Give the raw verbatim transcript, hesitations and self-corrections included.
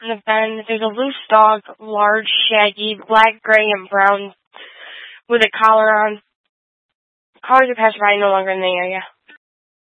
in the bend. There's a loose dog, large, shaggy, black, gray, and brown, with a collar on. Callers are passed by, no longer in the area.